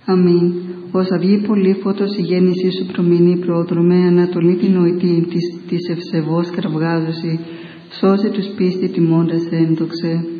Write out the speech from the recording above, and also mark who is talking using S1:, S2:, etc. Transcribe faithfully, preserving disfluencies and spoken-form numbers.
S1: Αμήν. Ως αυγή πολύφωτος η γέννησή σου προμηνεί πρόδρομε, ανατολή την νοητή της, της ευσεβώς κραυγάζωση, σώσε τους πίστη τιμώντας ένδοξε.